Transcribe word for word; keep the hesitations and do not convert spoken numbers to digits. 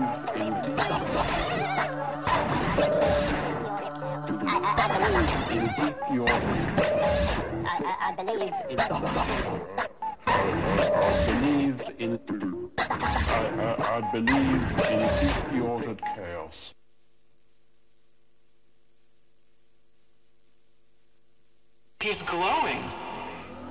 I believe in I, I, I believe in a deeply ordered chaos. He's glowing.